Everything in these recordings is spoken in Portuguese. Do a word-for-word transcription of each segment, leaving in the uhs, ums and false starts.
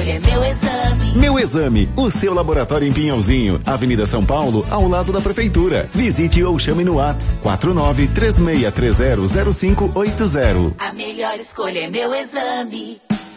escolha é Meu Exame. Meu Exame, o seu laboratório em Pinhalzinho, Avenida São Paulo, ao lado da Prefeitura. Visite ou chame no WhatsApp quatro nove três seis três zero zero cinco oito zero. A melhor escolha é Meu Exame.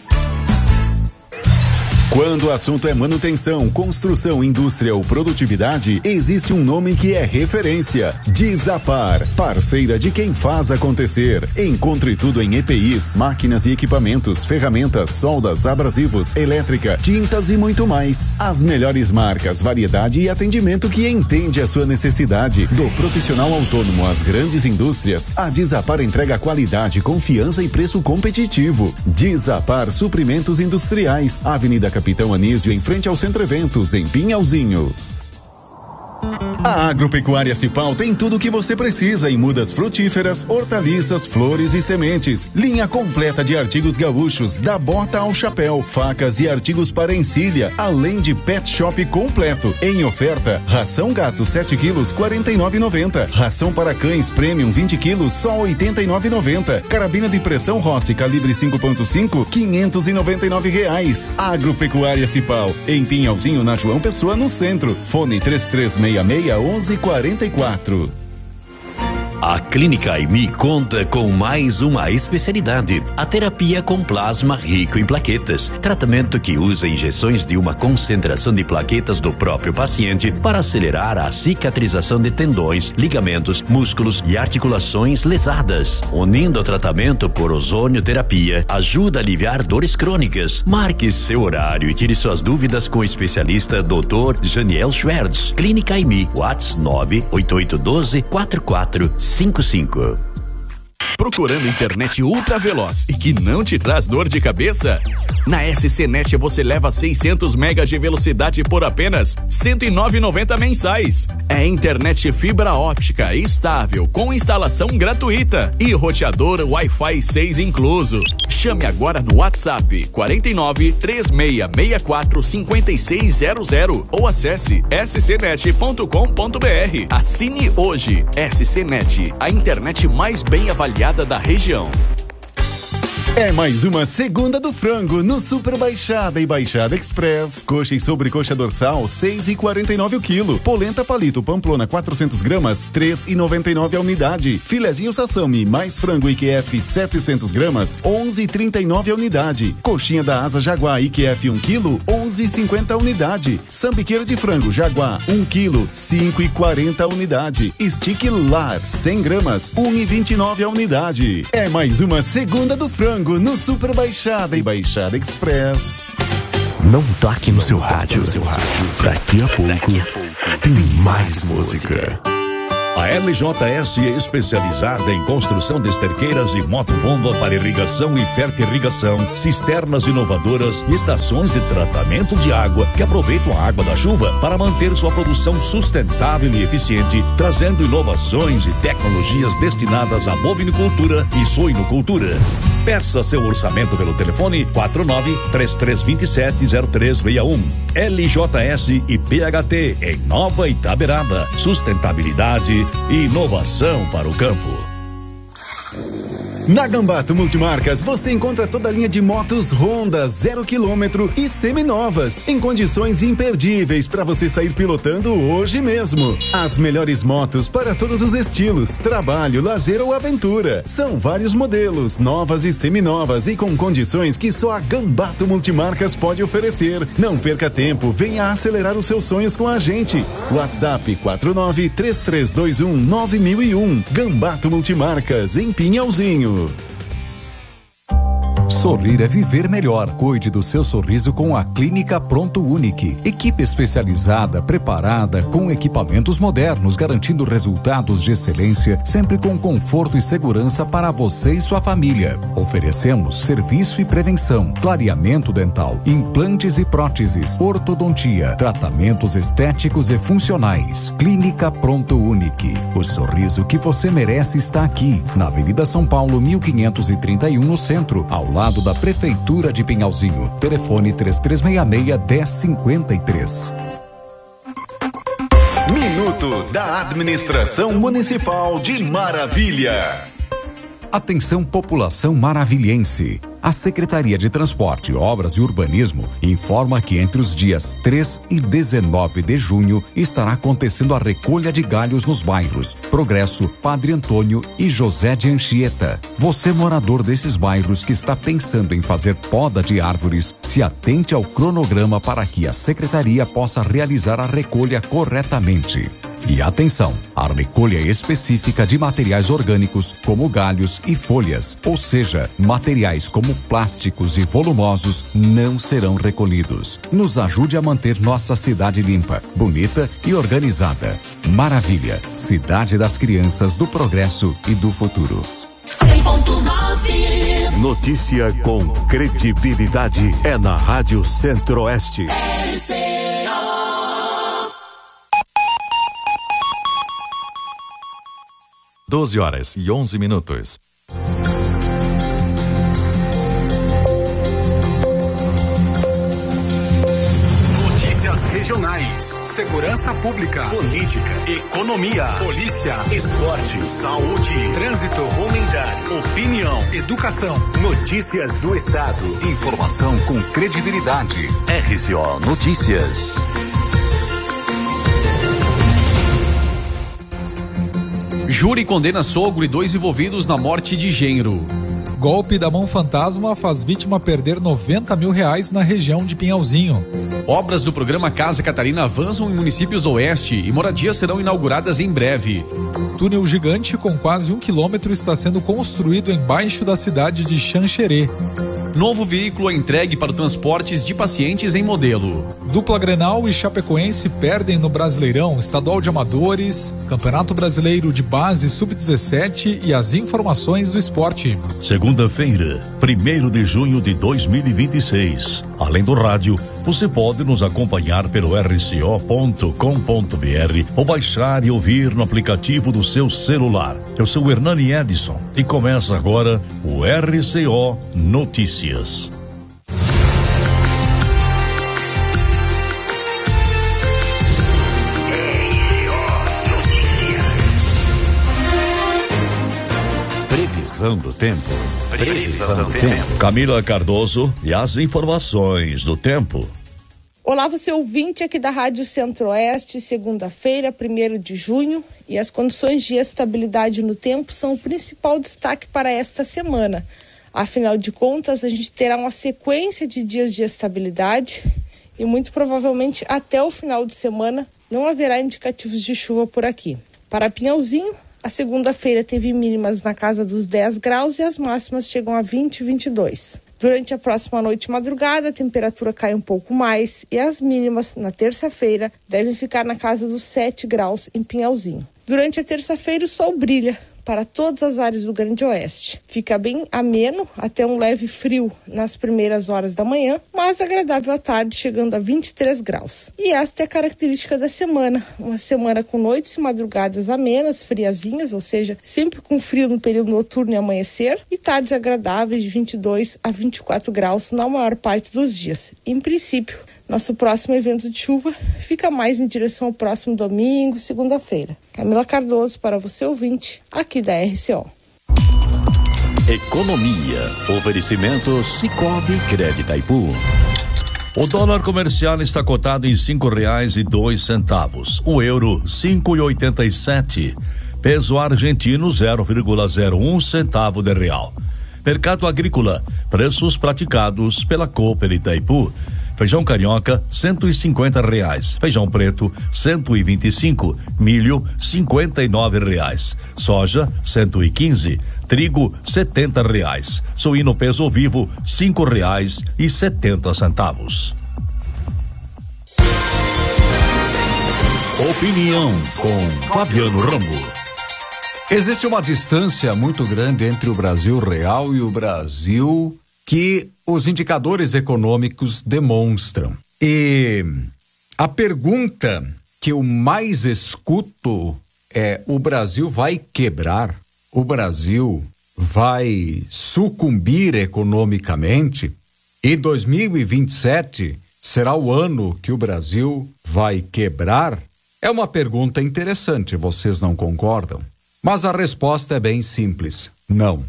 Quando o assunto é manutenção, construção, indústria ou produtividade, existe um nome que é referência: Dizapar, parceira de quem faz acontecer. Encontre tudo em E P Is, máquinas e equipamentos, ferramentas, soldas, abrasivos, elétrica, tintas e muito mais. As melhores marcas, variedade e atendimento que entende a sua necessidade. Do profissional autônomo às grandes indústrias, a Dizapar entrega qualidade, confiança e preço competitivo. Dizapar Suprimentos Industriais, Avenida Capitão Anísio, em frente ao Centro Eventos, em Pinhalzinho. A Agropecuária Cipal tem tudo o que você precisa em mudas frutíferas, hortaliças, flores e sementes. Linha completa de artigos gaúchos, da bota ao chapéu, facas e artigos para encilha, além de pet shop completo. Em oferta, ração gato sete quilos, quarenta e nove reais e noventa centavos. Ração para cães premium vinte quilos, só oitenta e nove reais e noventa centavos. Carabina de pressão Rossi calibre cinco ponto cinco, quinhentos e noventa e nove reais. Agropecuária Cipal, em Pinhalzinho, na João Pessoa, no centro. Fone três três seis seis onze quarenta e quatro. A Clínica Aimi conta com mais uma especialidade, a terapia com plasma rico em plaquetas, tratamento que usa injeções de uma concentração de plaquetas do próprio paciente para acelerar a cicatrização de tendões, ligamentos, músculos e articulações lesadas. Unindo o tratamento por ozonioterapia, ajuda a aliviar dores crônicas. Marque seu horário e tire suas dúvidas com o especialista doutor Janiel Schwertz. Clínica Aimi, WhatsApp nove oito oito um dois quatro quatro cinco cinco. Procurando internet ultra veloz e que não te traz dor de cabeça? Na S C Net você leva seiscentos megas de velocidade por apenas cento e nove reais e noventa centavos mensais. É internet fibra óptica estável com instalação gratuita e roteador Wi-Fi seis incluso. Chame agora no WhatsApp quatro nove três seis seis quatro cinco seis zero zero ou acesse s c net ponto com ponto b r. Assine hoje. S C Net, a internet mais bem avaliada da região. É mais uma segunda do frango no Super Baixada e Baixada Express. Coxa e sobrecoxa dorsal, seis e quarenta e nove o quilo. Polenta palito Pamplona quatrocentos gramas, três e noventa e nove a unidade. Filezinho Sassami mais frango I Q F setecentos gramas, onze e trinta e nove a unidade. Coxinha da asa Jaguar I Q F um quilo, onze e cinquenta a unidade. Sambiqueira de frango Jaguar um quilo, cinco e quarenta a unidade. Stick Lar cem gramas, um e vinte e nove a unidade. É mais uma segunda do frango no Super Baixada e Baixada Express. Não toque no seu rádio. Daqui a pouco tem mais música. A L J S é especializada em construção de esterqueiras e motobomba para irrigação e fertirrigação, cisternas inovadoras e estações de tratamento de água que aproveitam a água da chuva para manter sua produção sustentável e eficiente, trazendo inovações e tecnologias destinadas à bovinicultura e suinocultura. Peça seu orçamento pelo telefone quatro nove três três dois sete zero três seis um. L J S e P H T em Nova Itaberaba. Sustentabilidade e inovação para o campo. Na Gambato Multimarcas você encontra toda a linha de motos Honda zero quilômetro e seminovas em condições imperdíveis para você sair pilotando hoje mesmo. As melhores motos para todos os estilos, trabalho, lazer ou aventura. São vários modelos, novas e seminovas e com condições que só a Gambato Multimarcas pode oferecer. Não perca tempo, venha acelerar os seus sonhos com a gente. WhatsApp quatro nove três três dois um nove mil e um. Gambato Multimarcas em Pinhalzinho. Sorrir é viver melhor. Cuide do seu sorriso com a Clínica Pronto Unique. Equipe especializada, preparada, com equipamentos modernos, garantindo resultados de excelência, sempre com conforto e segurança para você e sua família. Oferecemos serviço e prevenção, clareamento dental, implantes e próteses, ortodontia, tratamentos estéticos e funcionais. Clínica Pronto Unique. O sorriso que você merece está aqui, na Avenida São Paulo, mil quinhentos e trinta e um, no centro, ao lado da Prefeitura de Pinhalzinho. Telefone três três seis seis, um zero cinco três. Minuto da Administração Municipal de Maravilha. Atenção, população maravilhense. A Secretaria de Transporte, Obras e Urbanismo informa que entre os dias três e dezenove de junho estará acontecendo a recolha de galhos nos bairros Progresso, Padre Antônio e José de Anchieta. Você, morador desses bairros que está pensando em fazer poda de árvores, se atente ao cronograma para que a Secretaria possa realizar a recolha corretamente. E atenção, a recolha específica de materiais orgânicos como galhos e folhas, ou seja, materiais como plásticos e volumosos, não serão recolhidos. Nos ajude a manter nossa cidade limpa, bonita e organizada. Maravilha, cidade das crianças, do progresso e do futuro. cem ponto nove. Notícia com credibilidade é na Rádio Centro-Oeste. R C O. doze horas e onze minutos. Notícias regionais, segurança pública, política, economia, polícia, esporte, saúde, trânsito, humanitário, opinião, educação, notícias do estado, Informação com credibilidade. R C O Notícias. Júri condena sogro e dois envolvidos na morte de genro. Golpe da mão fantasma faz vítima perder noventa mil reais na região de Pinhalzinho. Obras do programa Casa Catarina avançam em municípios oeste e moradias serão inauguradas em breve. Túnel gigante com quase um quilômetro está sendo construído embaixo da cidade de Xanxerê. Novo veículo é entregue para transportes de pacientes em modelo. Dupla Grenal e Chapecoense perdem no Brasileirão, Estadual de Amadores, Campeonato Brasileiro de Base sub dezessete e as informações do esporte. Segunda-feira, primeiro de junho de dois mil e vinte e seis. Além do rádio, você pode nos acompanhar pelo r c o ponto com ponto b r ou baixar e ouvir no aplicativo do seu celular. Eu sou Hernani Edson e começa agora o R C O Notícias. Previsão do tempo. Previsão do tempo. Camila Cardoso e as informações do tempo. Olá, você ouvinte aqui da Rádio Centro-Oeste, segunda-feira, primeiro de junho, e as condições de estabilidade no tempo são o principal destaque para esta semana. Afinal de contas, a gente terá uma sequência de dias de estabilidade e muito provavelmente até o final de semana não haverá indicativos de chuva por aqui. Para Pinhalzinho, a segunda-feira teve mínimas na casa dos dez graus e as máximas chegam a vinte e vinte e dois. Durante a próxima noite e madrugada, a temperatura cai um pouco mais e as mínimas na terça-feira devem ficar na casa dos sete graus em Pinhalzinho. Durante a terça-feira, o sol brilha para todas as áreas do Grande Oeste. Fica bem ameno, até um leve frio nas primeiras horas da manhã, mas agradável à tarde, chegando a vinte e três graus. E esta é a característica da semana. Uma semana com noites e madrugadas amenas, friazinhas, ou seja, sempre com frio no período noturno e amanhecer, e tardes agradáveis de vinte e dois a vinte e quatro graus na maior parte dos dias. Em princípio, nosso próximo evento de chuva fica mais em direção ao próximo domingo, segunda-feira. Camila Cardoso para você ouvinte, aqui da R C O. Economia. Oferecimento Cicobi Crédito Itaipu. O dólar comercial está cotado em cinco reais e dois centavos. O euro, cinco e oitenta e sete. Peso argentino, zero vírgula zero um centavo de real. Mercado agrícola. Preços praticados pela Cooper Itaipu. Feijão carioca, cento e cinquenta reais. Feijão preto, cento e vinte e cinco. Milho, cinquenta e nove reais. Soja, cento e quinze. Trigo, setenta reais. Suíno peso vivo, cinco reais e setenta centavos. Opinião com Fabiano Rambo. Existe uma distância muito grande entre o Brasil real e o Brasil que os indicadores econômicos demonstram. E a pergunta que eu mais escuto é: o Brasil vai quebrar? O Brasil vai sucumbir economicamente? E dois mil e vinte e sete será o ano que o Brasil vai quebrar? É uma pergunta interessante, vocês não concordam? Mas a resposta é bem simples: não.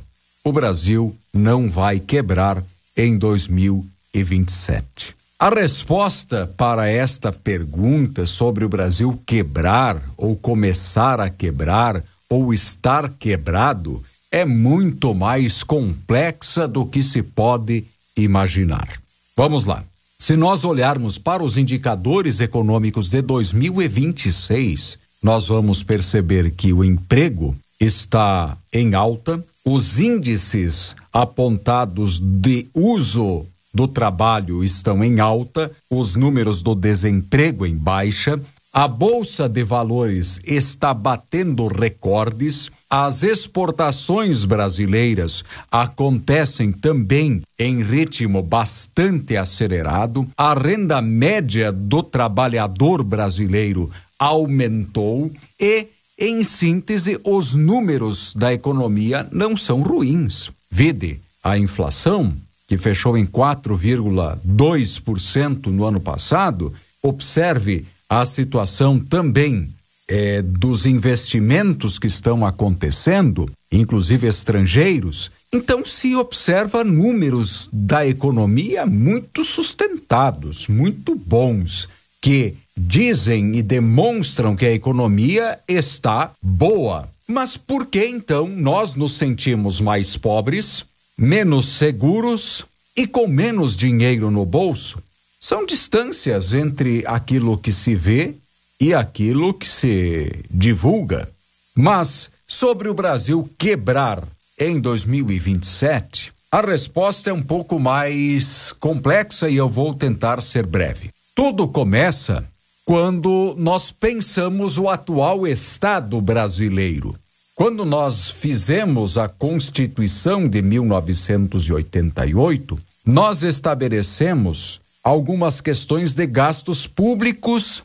o Brasil não vai quebrar em dois mil e vinte e sete. A resposta para esta pergunta sobre o Brasil quebrar ou começar a quebrar ou estar quebrado é muito mais complexa do que se pode imaginar. Vamos lá. Se nós olharmos para os indicadores econômicos de dois mil e vinte e seis, nós vamos perceber que o emprego está em alta, os índices apontados de uso do trabalho estão em alta, os números do desemprego em baixa, a Bolsa de Valores está batendo recordes, as exportações brasileiras acontecem também em ritmo bastante acelerado, a renda média do trabalhador brasileiro aumentou e, em síntese, os números da economia não são ruins. Vide a inflação, que fechou em quatro vírgula dois por cento no ano passado. Observe a situação também é, dos investimentos que estão acontecendo, inclusive estrangeiros. Então se observa números da economia muito sustentados, muito bons, que dizem e demonstram que a economia está boa. Mas por que então nós nos sentimos mais pobres, menos seguros e com menos dinheiro no bolso? São distâncias entre aquilo que se vê e aquilo que se divulga. Mas sobre o Brasil quebrar em dois mil e vinte e sete, a resposta é um pouco mais complexa e eu vou tentar ser breve. Tudo começa quando nós pensamos o atual Estado brasileiro. Quando nós fizemos a Constituição de mil novecentos e oitenta e oito, nós estabelecemos algumas questões de gastos públicos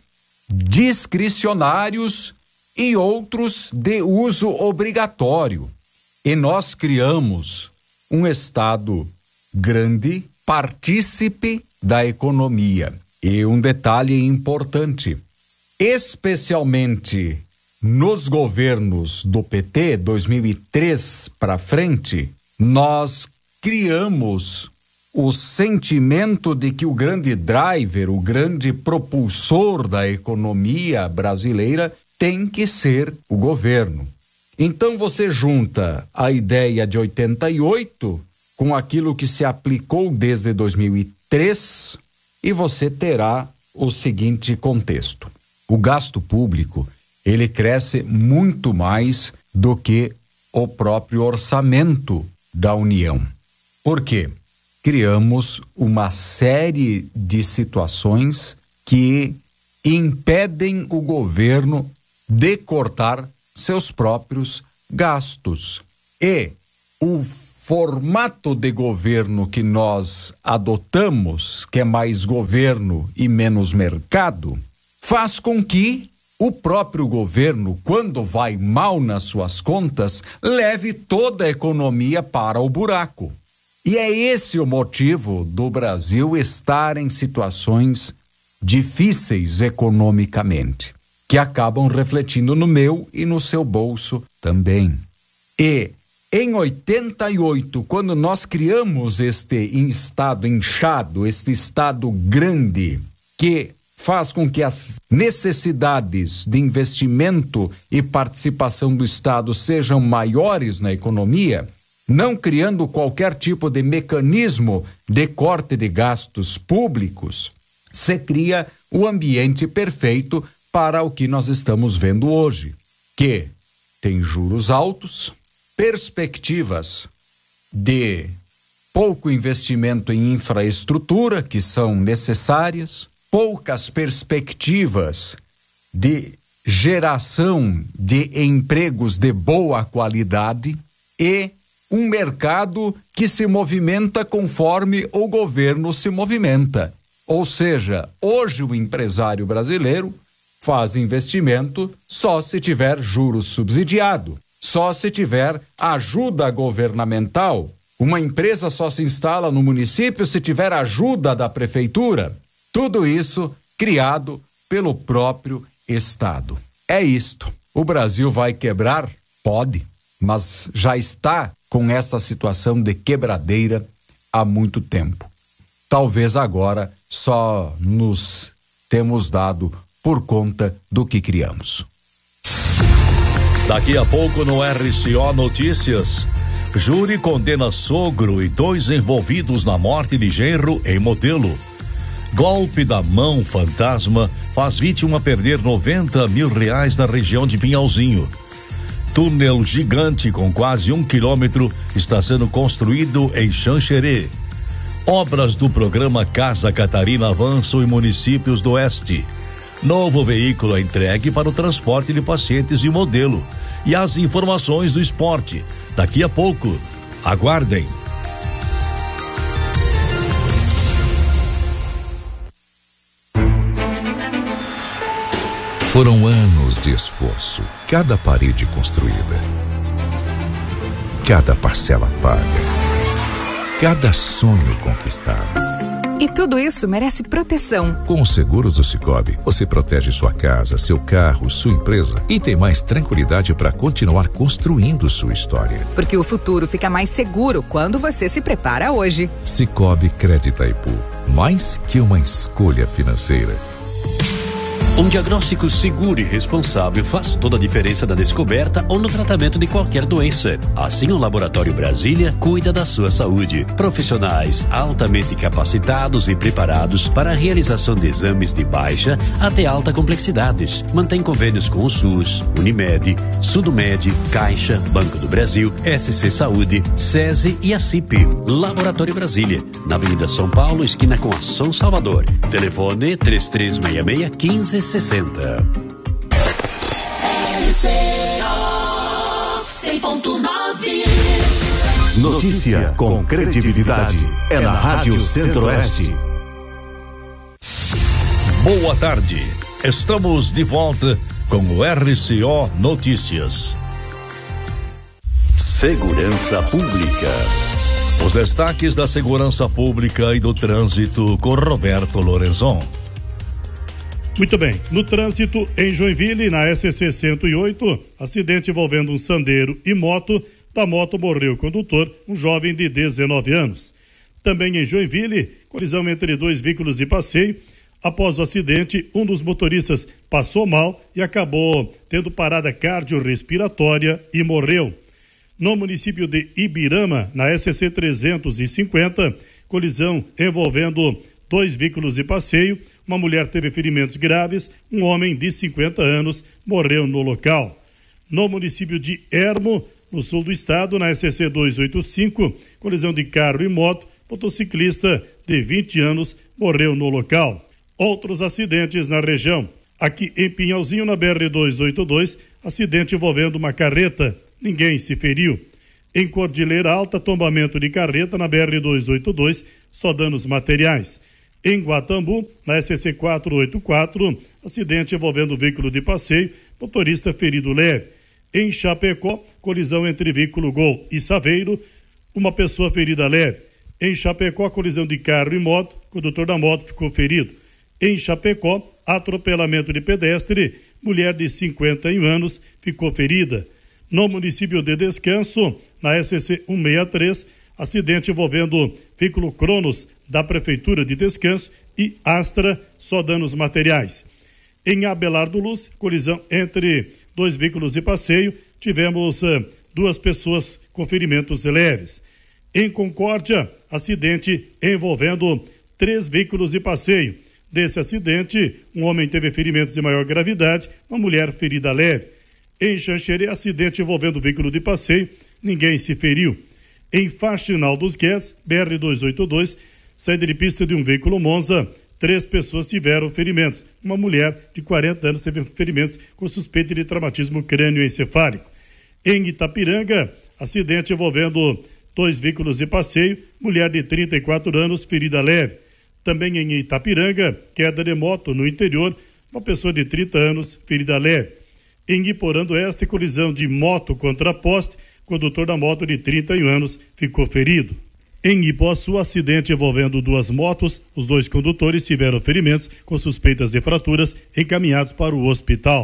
discricionários e outros de uso obrigatório. E nós criamos um Estado grande, partícipe da economia. E um detalhe importante, especialmente nos governos do P T, dois mil e três para frente, nós criamos o sentimento de que o grande driver, o grande propulsor da economia brasileira tem que ser o governo. Então você junta a ideia de oitenta e oito com aquilo que se aplicou desde dois mil e três e você terá o seguinte contexto. O gasto público, ele cresce muito mais do que o próprio orçamento da União. Por quê? Criamos uma série de situações que impedem o governo de cortar seus próprios gastos. E o formato de governo que nós adotamos, que é mais governo e menos mercado, faz com que o próprio governo, quando vai mal nas suas contas, leve toda a economia para o buraco. E é esse o motivo do Brasil estar em situações difíceis economicamente, que acabam refletindo no meu e no seu bolso também. E em oitenta e oito, quando nós criamos este estado inchado, este estado grande, que faz com que as necessidades de investimento e participação do Estado sejam maiores na economia, não criando qualquer tipo de mecanismo de corte de gastos públicos, se cria o ambiente perfeito para o que nós estamos vendo hoje, que tem juros altos, perspectivas de pouco investimento em infraestrutura, que são necessárias, poucas perspectivas de geração de empregos de boa qualidade e um mercado que se movimenta conforme o governo se movimenta. Ou seja, hoje o empresário brasileiro faz investimento só se tiver juros subsidiado, só se tiver ajuda governamental. Uma empresa só se instala no município se tiver ajuda da prefeitura. Tudo isso criado pelo próprio Estado. É isto. O Brasil vai quebrar? Pode. mas já está com essa situação de quebradeira há muito tempo. Talvez agora só nos temos dado por conta do que criamos. Daqui a pouco no R C O Notícias, júri condena sogro e dois envolvidos na morte de genro em Modelo. Golpe da mão fantasma faz vítima perder noventa mil reais na região de Pinhalzinho. Túnel gigante com quase um quilômetro está sendo construído em Xanxerê. Obras do programa Casa Catarina avançam em municípios do Oeste. Novo veículo é entregue para o transporte de pacientes de Modelo. E as informações do esporte. Daqui a pouco. Aguardem. Foram anos de esforço, cada parede construída, cada parcela paga, cada sonho conquistado. E tudo isso merece proteção. Com os seguros do Sicoob, você protege sua casa, seu carro, sua empresa e tem mais tranquilidade para continuar construindo sua história. Porque o futuro fica mais seguro quando você se prepara hoje. Sicoob Crédito Itaipu, mais que uma escolha financeira. Um diagnóstico seguro e responsável faz toda a diferença na descoberta ou no tratamento de qualquer doença. Assim, o Laboratório Brasília cuida da sua saúde. Profissionais altamente capacitados e preparados para a realização de exames de baixa até alta complexidade. Mantém convênios com o SUS, Unimed, Sudomed, Caixa, Banco do Brasil, S C Saúde, SESI e a C I P. Laboratório Brasília, na Avenida São Paulo, esquina com a São Salvador. Telefone três três seis seis, um cinco sessenta. R C O cem ponto nove. Notícia com credibilidade é na Rádio Centro-Oeste. Boa tarde. Estamos de volta com o R C O Notícias. Segurança Pública. Os destaques da segurança pública e do trânsito com Roberto Lorenzon. Muito bem, no trânsito em Joinville, na S C cento e oito, acidente envolvendo um sandeiro e moto. Da moto morreu o condutor, um jovem de dezenove anos. Também em Joinville, colisão entre dois veículos de passeio. Após o acidente, um dos motoristas passou mal e acabou tendo parada cardiorrespiratória e morreu. No município de Ibirama, na S C trezentos e cinquenta, colisão envolvendo dois veículos de passeio. Uma mulher teve ferimentos graves, um homem de cinquenta anos morreu no local. No município de Ermo, no sul do estado, na S C duzentos e oitenta e cinco, colisão de carro e moto, motociclista de vinte anos morreu no local. Outros acidentes na região. Aqui em Pinhalzinho, na B R duzentos e oitenta e dois, acidente envolvendo uma carreta, ninguém se feriu. Em Cordilheira Alta, tombamento de carreta na B R duzentos e oitenta e dois, só danos materiais. Em Guatambu, na S C quatrocentos e oitenta e quatro, acidente envolvendo veículo de passeio, motorista ferido leve. Em Chapecó, colisão entre veículo Gol e Saveiro, uma pessoa ferida leve. Em Chapecó, colisão de carro e moto, condutor da moto ficou ferido. Em Chapecó, atropelamento de pedestre, mulher de cinquenta e um anos ficou ferida. No município de Descanso, na S C cento e sessenta e três, acidente envolvendo veículo Cronos da Prefeitura de Descanso e Astra, só danos materiais. Em Abelardo Luz, colisão entre dois veículos de passeio, tivemos uh, duas pessoas com ferimentos leves. Em Concórdia, acidente envolvendo três veículos de passeio. Desse acidente, um homem teve ferimentos de maior gravidade, uma mulher ferida leve. Em Xanxerê, acidente envolvendo veículo de passeio, ninguém se feriu. Em Faxinal dos Guedes, B R duzentos e oitenta e dois, saída de pista de um veículo Monza, três pessoas tiveram ferimentos. Uma mulher de quarenta anos teve ferimentos com suspeita de traumatismo crânioencefálico. Em Itapiranga, acidente envolvendo dois veículos de passeio, mulher de trinta e quatro anos, ferida leve. Também em Itapiranga, queda de moto no interior, uma pessoa de trinta anos, ferida leve. Em Iporã do Oeste, colisão de moto contra poste, condutor da moto de trinta e um anos ficou ferido. Em Ipuaçu, acidente envolvendo duas motos, os dois condutores tiveram ferimentos com suspeitas de fraturas encaminhados para o hospital.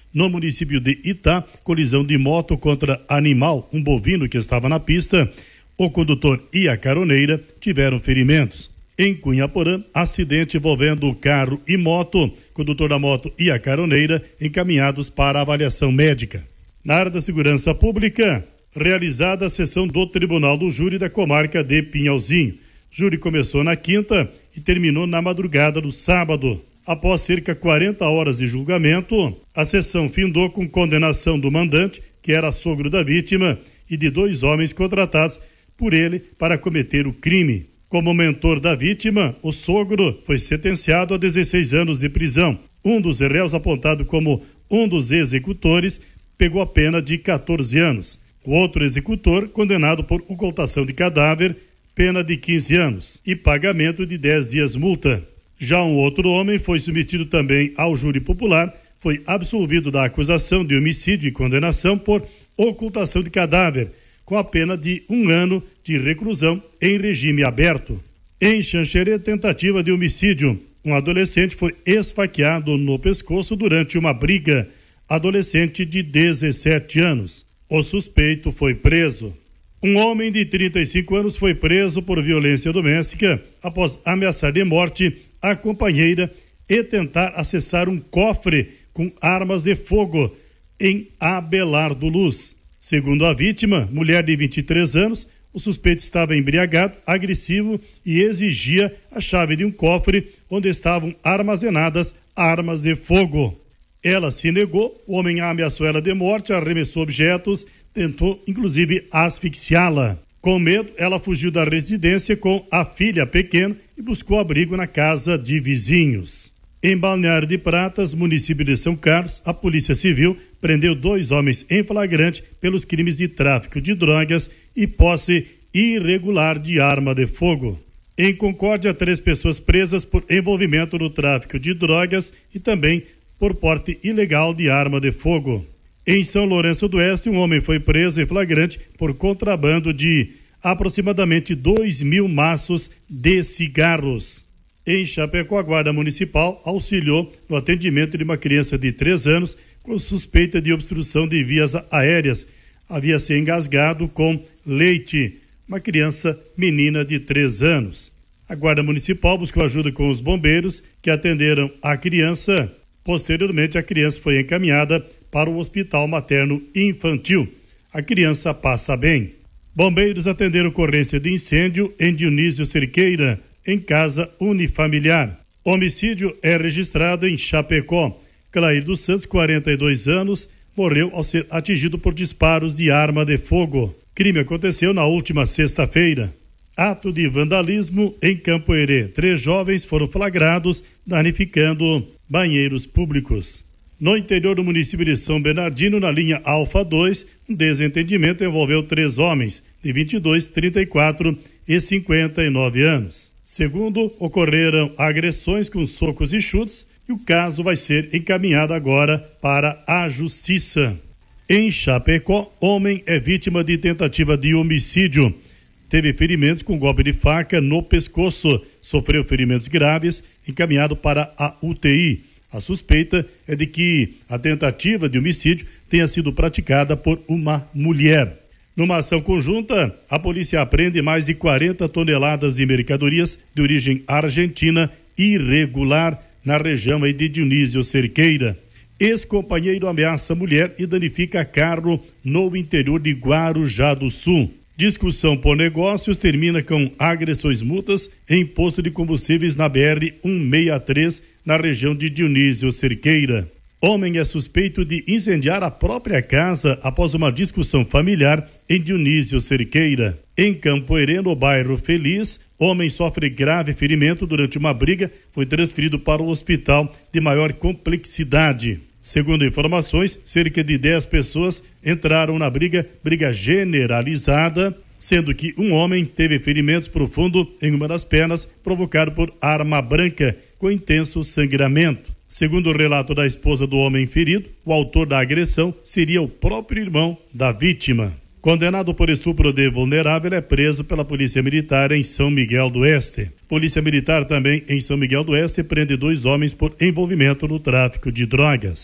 No município de Itá, colisão de moto contra animal, um bovino que estava na pista. O condutor e a caroneira tiveram ferimentos. Em Cunhaporã, acidente envolvendo carro e moto, condutor da moto e a caroneira encaminhados para avaliação médica. Na área da segurança pública, realizada a sessão do Tribunal do Júri da comarca de Pinhalzinho. O júri começou na quinta e terminou na madrugada do sábado. Após cerca de quarenta horas de julgamento, a sessão findou com condenação do mandante, que era sogro da vítima, e de dois homens contratados por ele para cometer o crime. Como mentor da vítima, o sogro foi sentenciado a dezesseis anos de prisão. Um dos réus, apontado como um dos executores, pegou a pena de quatorze anos. O outro executor, condenado por ocultação de cadáver, pena de quinze anos e pagamento de dez dias multa. Já um outro homem foi submetido também ao júri popular, foi absolvido da acusação de homicídio e condenação por ocultação de cadáver, com a pena de um ano de reclusão em regime aberto. Em Xanxerê, tentativa de homicídio. Um adolescente foi esfaqueado no pescoço durante uma briga. Adolescente de dezessete anos. O suspeito foi preso. Um homem de trinta e cinco anos foi preso por violência doméstica após ameaçar de morte a companheira e tentar acessar um cofre com armas de fogo em Abelardo Luz. Segundo a vítima, mulher de vinte e três anos, o suspeito estava embriagado, agressivo e exigia a chave de um cofre onde estavam armazenadas armas de fogo. Ela se negou, o homem ameaçou ela de morte, arremessou objetos, tentou inclusive asfixiá-la. Com medo, ela fugiu da residência com a filha pequena e buscou abrigo na casa de vizinhos. Em Balneário de Pratas, município de São Carlos, a Polícia Civil prendeu dois homens em flagrante pelos crimes de tráfico de drogas e posse irregular de arma de fogo. Em Concórdia, três pessoas presas por envolvimento no tráfico de drogas e também por porte ilegal de arma de fogo. Em São Lourenço do Oeste, um homem foi preso em flagrante por contrabando de aproximadamente dois mil maços de cigarros. Em Chapecó, a Guarda Municipal auxiliou no atendimento de uma criança de três anos com suspeita de obstrução de vias aéreas. Havia se engasgado com leite. Uma criança menina de três anos. A Guarda Municipal buscou ajuda com os bombeiros que atenderam a criança. Posteriormente, a criança foi encaminhada para o Hospital Materno Infantil. A criança passa bem. Bombeiros atenderam ocorrência de incêndio em Dionísio Cerqueira, em casa unifamiliar. Homicídio é registrado em Chapecó. Clair dos Santos, quarenta e dois anos, morreu ao ser atingido por disparos de arma de fogo. Crime aconteceu na última sexta-feira. Ato de vandalismo em Campo Herê. Três jovens foram flagrados danificando banheiros públicos. No interior do município de São Bernardino, na linha Alfa dois, um desentendimento envolveu três homens de vinte e dois, trinta e quatro e cinquenta e nove anos. Segundo, ocorreram agressões com socos e chutes e o caso vai ser encaminhado agora para a Justiça. Em Chapecó, homem é vítima de tentativa de homicídio. Teve ferimentos com golpe de faca no pescoço, sofreu ferimentos graves, encaminhado para a U T I. A suspeita é de que a tentativa de homicídio tenha sido praticada por uma mulher. Numa ação conjunta, a polícia apreende mais de quarenta toneladas de mercadorias de origem argentina irregular na região de Dionísio Cerqueira. Ex-companheiro ameaça mulher e danifica carro no interior de Guarujá do Sul. Discussão por negócios termina com agressões mútuas em posto de combustíveis na B R cento e sessenta e três, na região de Dionísio Cerqueira. Homem é suspeito de incendiar a própria casa após uma discussão familiar em Dionísio Cerqueira. Em Campo Herê, no bairro Feliz, homem sofre grave ferimento durante uma briga, foi transferido para o hospital de maior complexidade. Segundo informações, cerca de dez pessoas entraram na briga, briga generalizada, sendo que um homem teve ferimentos profundos em uma das pernas, provocado por arma branca, com intenso sangramento. Segundo o relato da esposa do homem ferido, o autor da agressão seria o próprio irmão da vítima. Condenado por estupro de vulnerável, é preso pela Polícia Militar em São Miguel do Oeste. Polícia Militar também em São Miguel do Oeste prende dois homens por envolvimento no tráfico de drogas.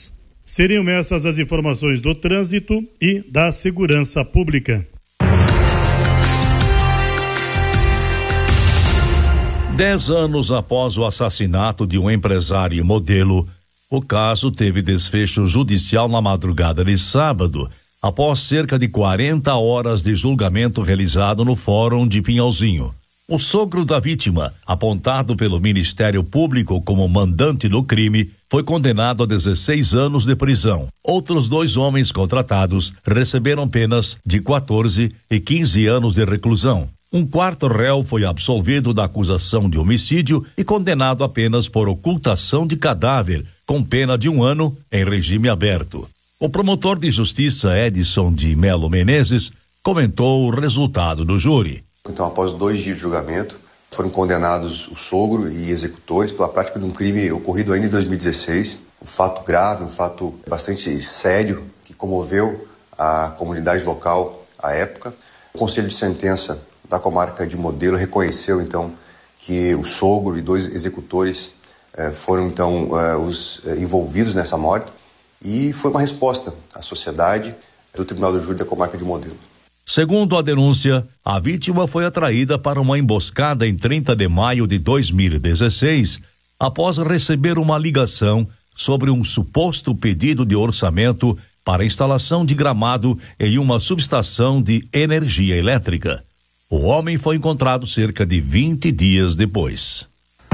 Seriam essas as informações do trânsito e da segurança pública. Dez anos após o assassinato de um empresário modelo, o caso teve desfecho judicial na madrugada de sábado, após cerca de quarenta horas de julgamento realizado no Fórum de Pinhalzinho. O sogro da vítima, apontado pelo Ministério Público como mandante do crime, foi condenado a dezesseis anos de prisão. Outros dois homens contratados receberam penas de quatorze e quinze anos de reclusão. Um quarto réu foi absolvido da acusação de homicídio e condenado apenas por ocultação de cadáver, com pena de um ano em regime aberto. O promotor de justiça Edson de Melo Menezes comentou o resultado do júri. Então, após dois dias de julgamento, foram condenados o sogro e executores pela prática de um crime ocorrido ainda em dois mil e dezesseis. Um fato grave, um fato bastante sério, que comoveu a comunidade local à época. O Conselho de Sentença da comarca de Modelo reconheceu, então, que o sogro e dois executores eh, foram, então, eh, os eh, envolvidos nessa morte, e foi uma resposta à sociedade do Tribunal do Júri da comarca de Modelo. Segundo a denúncia, a vítima foi atraída para uma emboscada em trinta de maio de dois mil e dezesseis, após receber uma ligação sobre um suposto pedido de orçamento para a instalação de gramado em uma subestação de energia elétrica. O homem foi encontrado cerca de vinte dias depois.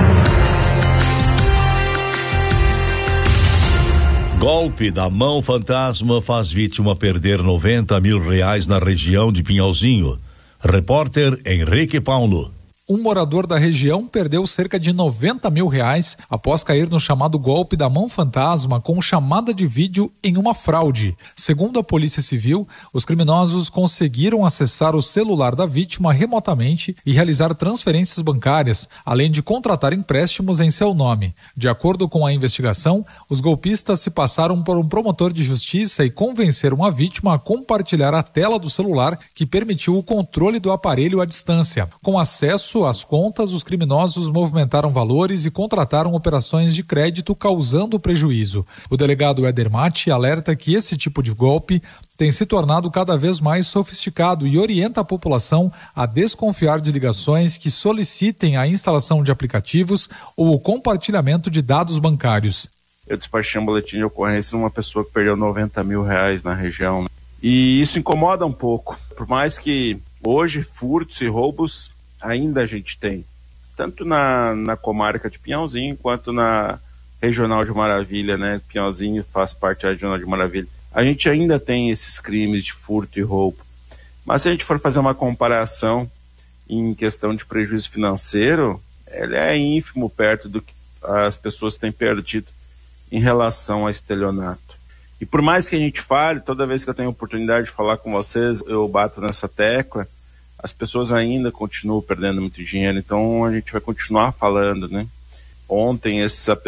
Golpe da mão fantasma faz vítima perder noventa mil reais na região de Pinhalzinho. Repórter Henrique Paulo. Um morador da região perdeu cerca de noventa mil reais após cair no chamado golpe da mão fantasma com chamada de vídeo em uma fraude. Segundo a Polícia Civil, os criminosos conseguiram acessar o celular da vítima remotamente e realizar transferências bancárias, além de contratar empréstimos em seu nome. De acordo com a investigação, os golpistas se passaram por um promotor de justiça e convenceram a vítima a compartilhar a tela do celular que permitiu o controle do aparelho à distância. Com acesso às contas, os criminosos movimentaram valores e contrataram operações de crédito, causando prejuízo. O delegado Éder Matti alerta que esse tipo de golpe tem se tornado cada vez mais sofisticado e orienta a população a desconfiar de ligações que solicitem a instalação de aplicativos ou o compartilhamento de dados bancários. Eu despachei um boletim de ocorrência numa pessoa que perdeu noventa mil reais na região. E isso incomoda um pouco. Por mais que hoje furtos e roubos ainda a gente tem, tanto na, na comarca de Pinhalzinho quanto na Regional de Maravilha, né? Pinhalzinho faz parte da Regional de Maravilha. A gente ainda tem esses crimes de furto e roubo. Mas se a gente for fazer uma comparação em questão de prejuízo financeiro, ele é ínfimo perto do que as pessoas têm perdido em relação a estelionato. E por mais que a gente fale, toda vez que eu tenho a oportunidade de falar com vocês, eu bato nessa tecla, as pessoas ainda continuam perdendo muito dinheiro, então a gente vai continuar falando, né? Ontem, essa